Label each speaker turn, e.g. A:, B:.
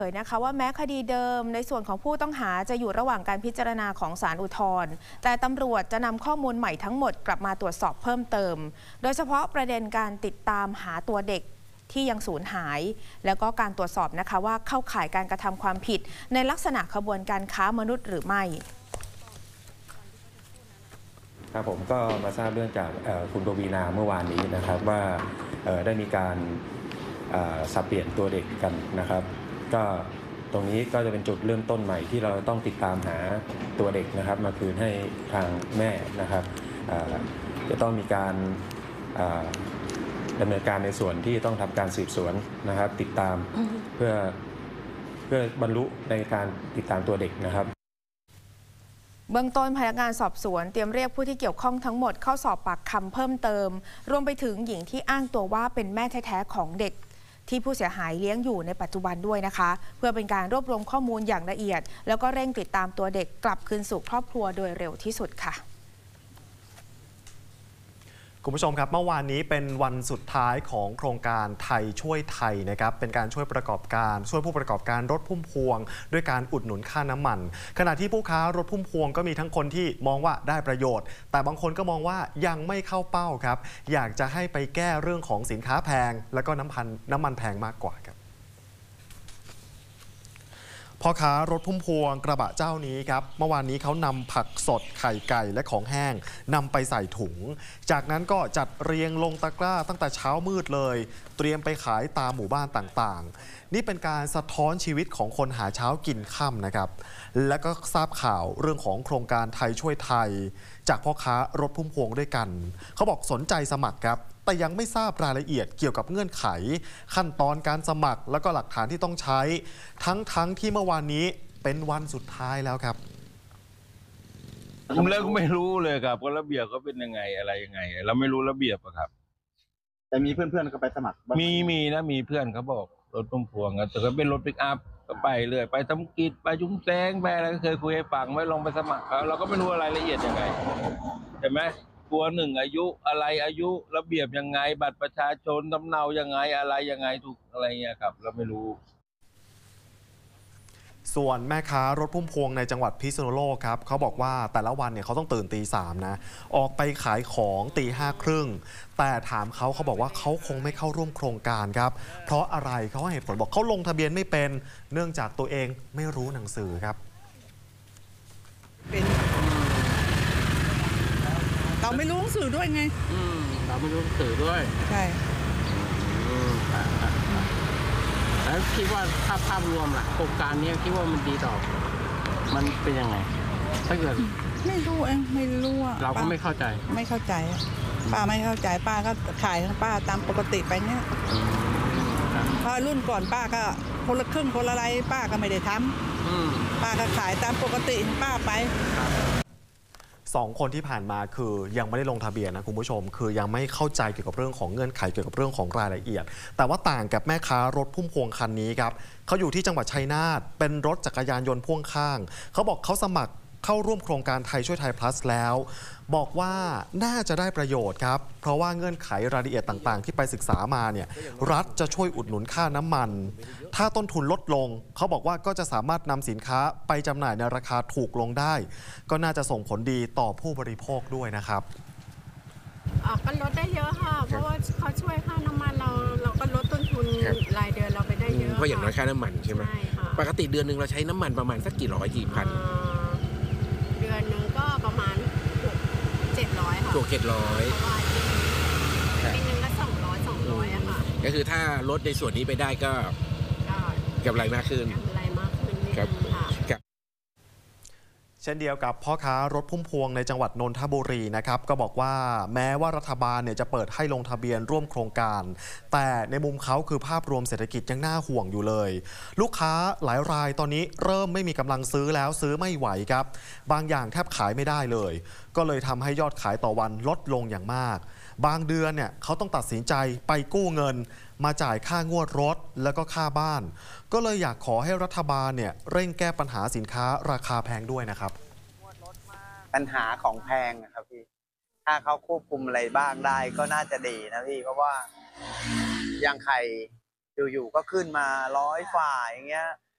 A: เผยนะคะว่าแม้คดีเดิมในส่วนของผู้ต้องหาจะอยู่ระหว่างการพิจารณาของศาลอุทธรณ์แต่ตำรวจจะนำข้อมูลใหม่ทั้งหมดกลับมาตรวจสอบเพิ่มเติมโดยเฉพาะประเด็นการติดตามหาตัวเด็กที่ยังสูญหายแล้วก็การตรวจสอบนะคะว่าเข้าข่ายการกระทำความผิดในลักษณะขบวนการค้ามนุษย์หรือไม่
B: ครับผมก็มาทราบเรื่องจากคุณปวีณาเมื่อวานนี้นะครับว่าได้มีการสับเปลี่ยนตัวเด็กกันนะครับก็ตรงนี้ก็จะเป็นจุดเริ่มต้นใหม่ที่เราต้องติดตามหาตัวเด็กนะครับมาคืนให้ทางแม่นะครับจะต้องมีการดำเนินการในส่วนที่ต้องทำการสืบสวนนะครับติดตามเพื่อบรรลุในการติดตามตัวเด็กนะครับ
A: เบื้องต้นพนักงานสอบสวนเตรียมเรียกผู้ที่เกี่ยวข้องทั้งหมดเข้าสอบปากคำเพิ่มเติมรวมไปถึงหญิงที่อ้างตัวว่าเป็นแม่แท้ๆของเด็กที่ผู้เสียหายเลี้ยงอยู่ในปัจจุบันด้วยนะคะเพื่อเป็นการรวบรวมข้อมูลอย่างละเอียดแล้วก็เร่งติดตามตัวเด็กกลับคืนสู่ครอบครัวโดยเร็วที่สุดค่ะ
C: คุณผู้ชมครับเมื่อวานนี้เป็นวันสุดท้ายของโครงการไทยช่วยไทยนะครับเป็นการช่วยผู้ประกอบการรถพุ่มพวงด้วยการอุดหนุนค่าน้ำมันขณะที่ผู้ค้ารถพุ่มพวงก็มีทั้งคนที่มองว่าได้ประโยชน์แต่บางคนก็มองว่ายังไม่เข้าเป้าครับอยากจะให้ไปแก้เรื่องของสินค้าแพงแล้วก็น้ำมันแพงมากกว่าครับพ่อค้ารถพุ่มพวงกระบะเจ้านี้ครับเมื่อวานนี้เขานำผักสดไข่ไก่และของแห้งนำไปใส่ถุงจากนั้นก็จัดเรียงลงตะกร้าตั้งแต่เช้ามืดเลยเตรียมไปขายตามหมู่บ้านต่างๆนี่เป็นการสะท้อนชีวิตของคนหาเช้ากินค่ำนะครับและก็ทราบข่าวเรื่องของโครงการไทยช่วยไทยจากพ่อค้ารถพุ่มพวงด้วยกันเขาบอกสนใจสมัครครับแต่ยังไม่ทราบรายละเอียดเกี่ยวกับเงื่อนไขขั้นตอนการสมัครแล้วก็หลักฐานที่ต้องใช้ทั้งที่เมื่อวานนี้เป็นวันสุดท้ายแล้วครับ
D: ผมแล้วก็ไม่รู้เลยครับว่าระเบียบก็เป็นยังไงอะไรยังไงเราไม่รู้ระเบียบอะครับ
E: แต่มีเพื่อนๆก็ไปสมัคร
D: มีนะมีเพื่อนเขาบอกรถพุ่มพวงแต่ก็เป็นรถปิกอัพก็ไปเลยไปทำกิจไปจุ้งแซงไปอะไรก็เคยคุยให้ฟังไม่ลองไปสมัครเขาเราก็ไม่รู้รายละเอียดยังไงเห็นไหมกลัวหนึ่งอายุอะไรอายุระเบียบยังไงบัตรประชาชนสำเนายังไงอะไรยังไงถูกอะไรเงี้ยครับเราไม่รู้
C: ส่วนแม่ค้ารถพุ่มพวงในจังหวัดพิษณุโลกครับเขาบอกว่าแต่ละวันเนี่ยเขาต้องตื่นตี 3นะออกไปขายของตี 5:30แต่ถามเขาบอกว่าเขาคงไม่เข้าร่วมโครงการครับเพราะอะไรเขาให้เหตุผลบอกเขาลงทะเบียนไม่เป็นเนื่องจากตัวเองไม่รู้หนังสือครับ
F: เราไม่รู้หนังสือด้วยไง
G: เราไม่รู้หนังสือด้วย
F: ใช่
G: แล้วคิดว่าภาพรวมล่ะโครงการนี้คิดว่ามันดีต่อมันเป็นยังไงถ้าเกิด
F: ไม่รู้ไม่รู้
G: เราก็ไม่เข้าใจ
F: ป้าไม่เข้าใจป้าก็ขายของป้าตามปกติไปเนี่ยพอรุ่นก่อนป้าก็คนละครึ่งคนละไรป้าก็ไม่ได้ทำป้าก็ขายตามปกติของป้าไป
C: 2 คนที่ผ่านมาคือยังไม่ได้ลงทะเบียนนะคุณผู้ชมคือยังไม่เข้าใจเกี่ยวกับเรื่องของเงื่อนไขเกี่ยวกับเรื่องของรายละเอียดแต่ว่าต่างกับแม่ค้ารถพุ่มพวงคันนี้ครับเขาอยู่ที่จังหวัดชัยนาทเป็นรถจักรยานยนต์พ่วงข้างเขาบอกเขาสมัครเข้าร่วมโครงการไทยช่วยไทย plus แล้วบอกว่าน่าจะได้ประโยชน์ครับเพราะว่าเงื่อนไขรายละเอียดต่างๆที่ไปศึกษามาเนี่ยรัฐจะช่วยอุดหนุนค่าน้ำมันถ้าต้นทุนลดลงเขาบอกว่าก็จะสามารถนำสินค้าไปจำหน่ายในราคาถูกลงได้ก็น่าจะส่งผลดีต่อผู้บริโภคด้วยนะครับ
H: ก็ลดได้เยอะค่ะเพราะว่าเขาช่วยค่าน้ำมันเราก็ลดต้นทุนรายเดือนเราไปได้เยอะ
G: เพราะอย่างน้อยค่าน้ำมันใช่ไหมปกติเดือนหนึ่งเราใช้น้ำมันประมาณสักกี่ร้อยกี่พัน
H: เดือนหนึ่งก็ประมาณ600-700ค่ะ
G: 600-700
H: ปีนึงก็200อะค่ะ
G: ก็คือถ้าลดในส่วนนี้ไปได้ก็กำไรมากขึ้น
H: ครับ
C: เช่นเดียวกับพ่อค้ารถพุ่มพวงในจังหวัดนนทบุรีนะครับก็บอกว่าแม้ว่ารัฐบาลเนี่ยจะเปิดให้ลงทะเบียนร่วมโครงการแต่ในมุมเขาคือภาพรวมเศรษฐกิจยังน่าห่วงอยู่เลยลูกค้าหลายรายตอนนี้เริ่มไม่มีกำลังซื้อแล้วซื้อไม่ไหวครับบางอย่างแทบขายไม่ได้เลยก็เลยทำให้ยอดขายต่อวันลดลงอย่างมากบางเดือนเนี่ยเขาต้องตัดสินใจไปกู้เงินมาจ่ายค่างวดรถแล้วก็ค่าบ้านก็เลยอยากขอให้รัฐบาลเนี่ยเร่งแก้ปัญหาสินค้าราคาแพงด้วยนะครับ
E: ปัญหาของแพงนะครับพี่ถ้าเขาควบคุมอะไรบ้างได้ก็น่าจะดีนะพี่เพราะว่าอย่างไข่อยู่ๆก็ขึ้นมา100 ฝ่าอย่างเงี้ย